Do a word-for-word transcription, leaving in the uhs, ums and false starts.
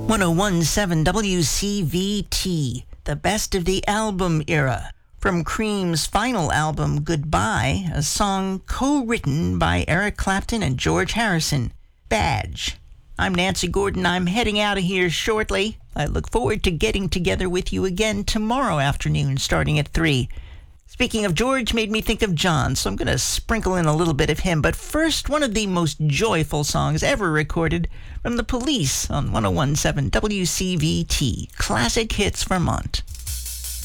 ten seventeen W C V T, the best of the album era. From Cream's final album, Goodbye, a song co-written by Eric Clapton and George Harrison, Badge. I'm Nancy Gordon. I'm heading out of here shortly. I look forward to getting together with you again tomorrow afternoon, starting at three. Speaking of George made me think of John, so I'm going to sprinkle in a little bit of him. But first, one of the most joyful songs ever recorded from The Police on ten seventeen W C V T, Classic Hits Vermont.